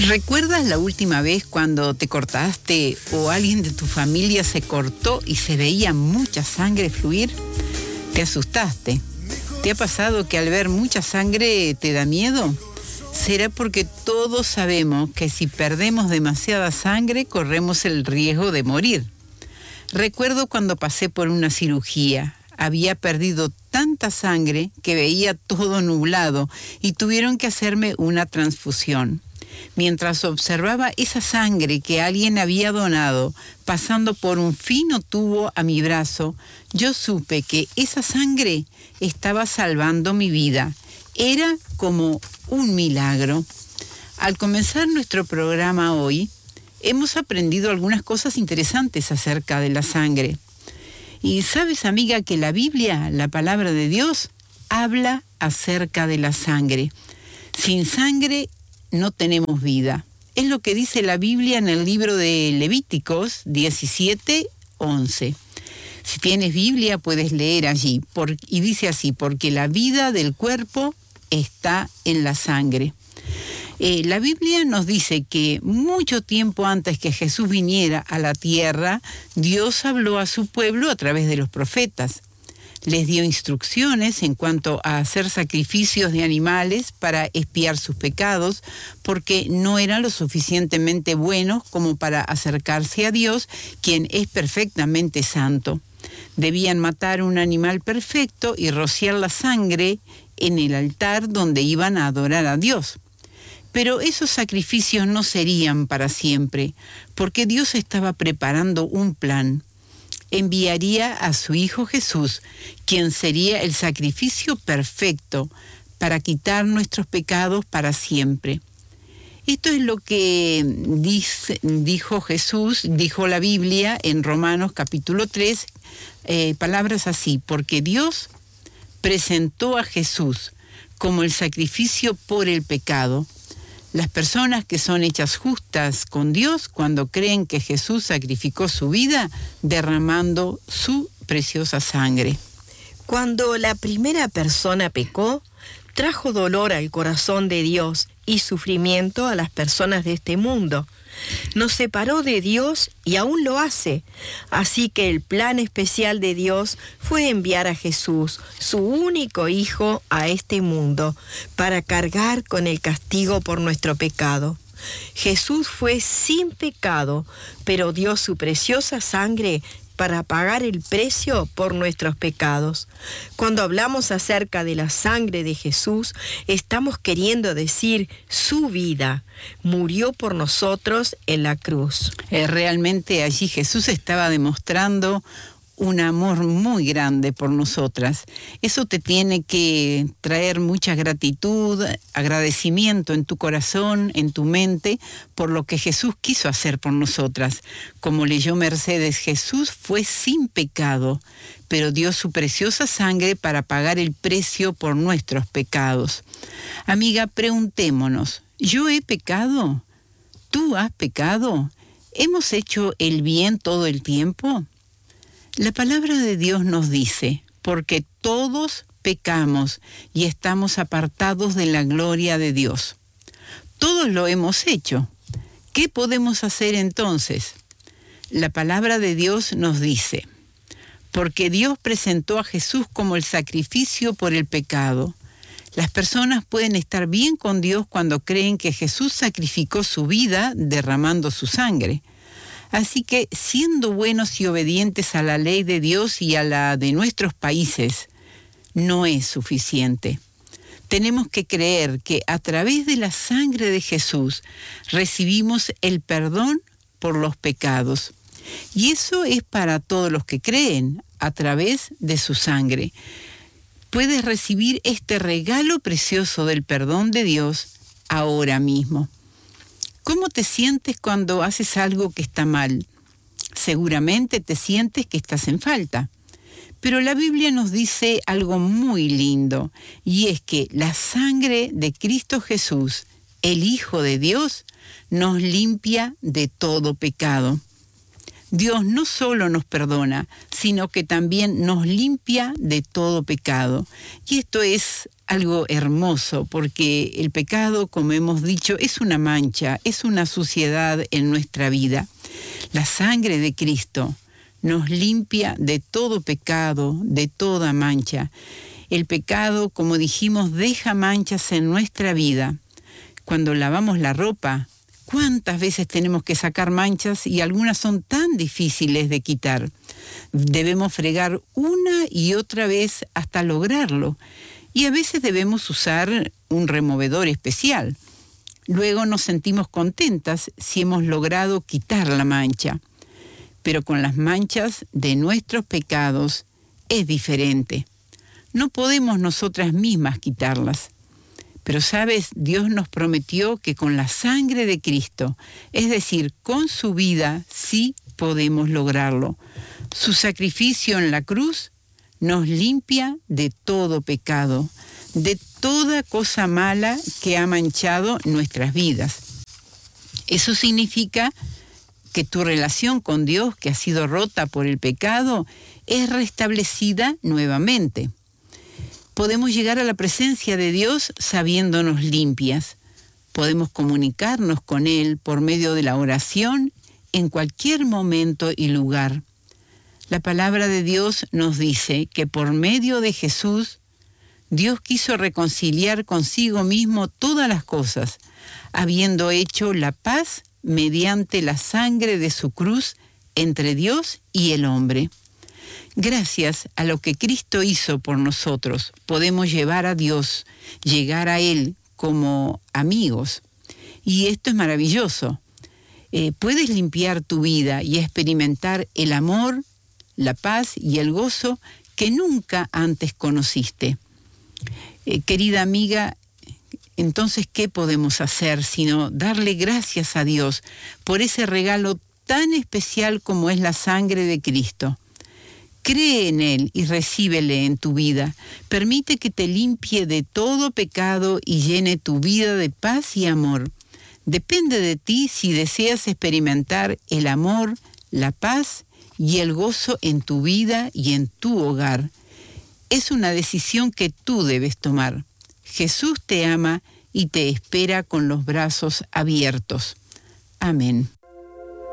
¿Recuerdas la última vez cuando te cortaste o alguien de tu familia se cortó y se veía mucha sangre fluir? ¿Te asustaste? ¿Te ha pasado que al ver mucha sangre te da miedo? ¿Será porque todos sabemos que si perdemos demasiada sangre corremos el riesgo de morir? Recuerdo cuando pasé por una cirugía. Había perdido tanta sangre que veía todo nublado y tuvieron que hacerme una transfusión. Mientras observaba esa sangre que alguien había donado pasando por un fino tubo a mi brazo, yo supe que esa sangre estaba salvando mi vida. Era como un milagro. Al comenzar nuestro programa hoy, hemos aprendido algunas cosas interesantes acerca de la sangre. Y sabes, amiga, que la Biblia, la palabra de Dios, habla acerca de la sangre. Sin sangre no tenemos vida. Es lo que dice la Biblia en el libro de Levíticos 17:11. Si tienes Biblia puedes leer allí. Y dice así: porque la vida del cuerpo está en la sangre. La Biblia nos dice que mucho tiempo antes que Jesús viniera a la tierra, Dios habló a su pueblo a través de los profetas. Les dio instrucciones en cuanto a hacer sacrificios de animales para expiar sus pecados, porque no eran lo suficientemente buenos como para acercarse a Dios, quien es perfectamente santo. Debían matar un animal perfecto y rociar la sangre en el altar donde iban a adorar a Dios. Pero esos sacrificios no serían para siempre, porque Dios estaba preparando un plan. Enviaría a su Hijo Jesús, quien sería el sacrificio perfecto para quitar nuestros pecados para siempre. Esto es lo que dijo Jesús, dijo la Biblia en Romanos capítulo 3, palabras así: porque Dios presentó a Jesús como el sacrificio por el pecado. Las personas que son hechas justas con Dios cuando creen que Jesús sacrificó su vida derramando su preciosa sangre. Cuando la primera persona pecó, trajo dolor al corazón de Dios y sufrimiento a las personas de este mundo. Nos separó de Dios y aún lo hace. Así que el plan especial de Dios fue enviar a Jesús, su único Hijo, a este mundo para cargar con el castigo por nuestro pecado. Jesús fue sin pecado, pero dio su preciosa sangre para pagar el precio por nuestros pecados. Cuando hablamos acerca de la sangre de Jesús, estamos queriendo decir su vida. Murió por nosotros en la cruz. Realmente allí Jesús estaba demostrando un amor muy grande por nosotras. Eso te tiene que traer mucha gratitud, agradecimiento en tu corazón, en tu mente, por lo que Jesús quiso hacer por nosotras. Como leyó Mercedes, Jesús fue sin pecado, pero dio su preciosa sangre para pagar el precio por nuestros pecados. Amiga, preguntémonos: ¿yo he pecado? ¿Tú has pecado? ¿Hemos hecho el bien todo el tiempo? La palabra de Dios nos dice: porque todos pecamos y estamos apartados de la gloria de Dios. Todos lo hemos hecho. ¿Qué podemos hacer entonces? La palabra de Dios nos dice: porque Dios presentó a Jesús como el sacrificio por el pecado. Las personas pueden estar bien con Dios cuando creen que Jesús sacrificó su vida derramando su sangre. Así que, siendo buenos y obedientes a la ley de Dios y a la de nuestros países, no es suficiente. Tenemos que creer que a través de la sangre de Jesús recibimos el perdón por los pecados. Y eso es para todos los que creen a través de su sangre. Puedes recibir este regalo precioso del perdón de Dios ahora mismo. ¿Cómo te sientes cuando haces algo que está mal? Seguramente te sientes que estás en falta. Pero la Biblia nos dice algo muy lindo, y es que la sangre de Cristo Jesús, el Hijo de Dios, nos limpia de todo pecado. Dios no solo nos perdona, sino que también nos limpia de todo pecado. Y esto es algo hermoso, porque el pecado, como hemos dicho, es una mancha, es una suciedad en nuestra vida. La sangre de Cristo nos limpia de todo pecado, de toda mancha. El pecado, como dijimos, deja manchas en nuestra vida. Cuando lavamos la ropa, ¿cuántas veces tenemos que sacar manchas y algunas son tan difíciles de quitar? Debemos fregar una y otra vez hasta lograrlo. Y a veces debemos usar un removedor especial. Luego nos sentimos contentas si hemos logrado quitar la mancha. Pero con las manchas de nuestros pecados es diferente. No podemos nosotras mismas quitarlas. Pero sabes, Dios nos prometió que con la sangre de Cristo, es decir, con su vida, sí podemos lograrlo. Su sacrificio en la cruz nos limpia de todo pecado, de toda cosa mala que ha manchado nuestras vidas. Eso significa que tu relación con Dios, que ha sido rota por el pecado, es restablecida nuevamente. Podemos llegar a la presencia de Dios sabiéndonos limpias. Podemos comunicarnos con Él por medio de la oración en cualquier momento y lugar. La palabra de Dios nos dice que por medio de Jesús, Dios quiso reconciliar consigo mismo todas las cosas, habiendo hecho la paz mediante la sangre de su cruz entre Dios y el hombre. Gracias a lo que Cristo hizo por nosotros, podemos llevar a Dios, llegar a Él como amigos. Y esto es maravilloso. Puedes limpiar tu vida y experimentar el amor, la paz y el gozo que nunca antes conociste. Querida amiga, entonces, ¿qué podemos hacer sino darle gracias a Dios por ese regalo tan especial como es la sangre de Cristo? Cree en Él y recíbele en tu vida. Permite que te limpie de todo pecado y llene tu vida de paz y amor. Depende de ti si deseas experimentar el amor, la paz y el gozo en tu vida y en tu hogar. Es una decisión que tú debes tomar. Jesús te ama y te espera con los brazos abiertos. Amén.